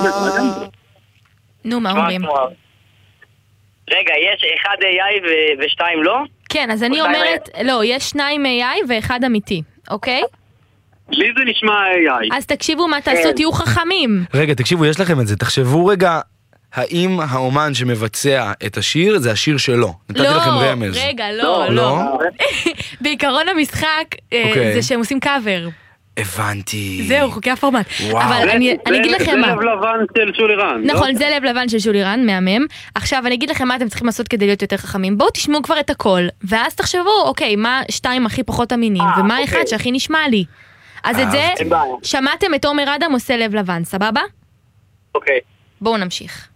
נו, מה אומרים? רגע, יש 1 AI ו2 לא? כן, אז אני אומרת, לא, יש 2 AI ואחד אמיתי, אוקיי? לי זה נשמע AI. אז תקשיבו מה תעשו, תהיו חכמים. רגע, תקשיבו, יש לכם את זה. תחשבו רגע, האם האומן שמבצע את השיר זה השיר שלו? נתתי לכם רמז. רגע, לא. בעיקרון המשחק זה שהם עושים קאבר. הבנתי. זהו, חוקי הפורמט. אבל אני אגיד לכם מה. זה לב לבן של שולירן. נכון, זה לב לבן של שולירן, מהמם. עכשיו אני אגיד לכם מה אתם צריכים לעשות כדי להיות יותר חכמים. בואו תשמעו כבר את הכל, ואז תחשבו, אוקיי, מה 2 הכי פחות אמינים, ומה 1 שהכי נשמע לי. אז את זה, שמעתם את עומר אדם עושה לב לבן, סבבה? אוקיי. בואו נמשיך.